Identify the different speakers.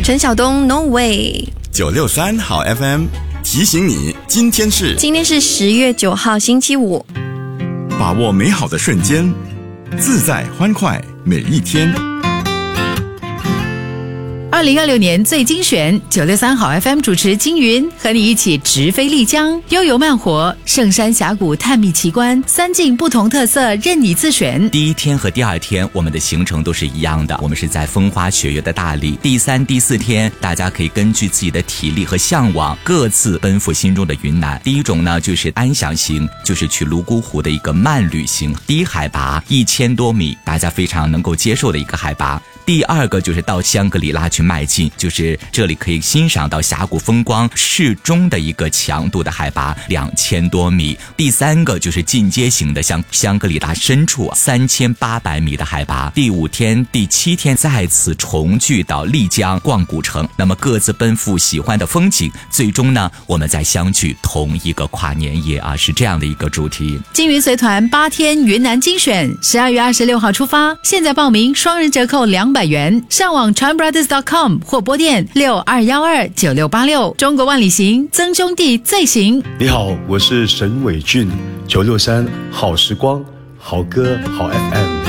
Speaker 1: 陈晓东 No Way。
Speaker 2: 963好 FM 提醒你，今天是
Speaker 1: 10月9号星期五，
Speaker 2: 把握美好的瞬间，自在欢快每一天。
Speaker 3: 2026年最精选963好 FM 主持金云和你一起直飞丽江，悠游慢活，圣山峡谷探秘奇观，三境不同特色任你自选。
Speaker 4: 第一天和第二天我们的行程都是一样的，我们是在风花雪月的大理。第3、第4天大家可以根据自己的体力和向往各自奔赴心中的云南。第一种呢就是安详行，就是去泸沽湖的一个慢旅行，低海拔1000多米，大家非常能够接受的一个海拔。第二个就是到香格里拉去迈进，就是这里可以欣赏到峡谷风光，适中的一个强度的海拔2000多米。第三个就是进阶型的，像香格里拉深处3800米的海拔。第5天、第7天再次重聚到丽江逛古城，那么各自奔赴喜欢的风景，最终呢我们再相聚同一个跨年夜啊，是这样的一个主题。
Speaker 3: 金云随团8天云南精选，12月26号出发，现在报名双人折扣200元，上网 chanbrothers.com 或拨电62129686。中国万里行，曾兄弟最行。
Speaker 5: 你好，我是沈伟俊，963好时光，好歌好 FM。